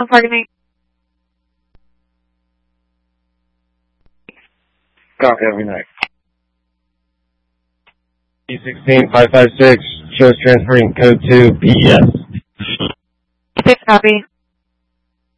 on target me. Copy, every night. E16556 shows transferring code to PES. 6 copy.